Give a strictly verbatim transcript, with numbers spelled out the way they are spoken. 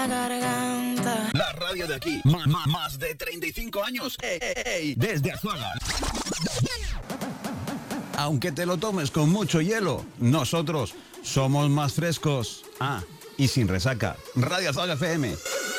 garganta. La radio de aquí, más, más, más de treinta y cinco años, ey, ey, ey, desde Azuaga. Aunque te lo tomes con mucho hielo, nosotros somos más frescos. Ah, y sin resaca. Radio Azuaga F M.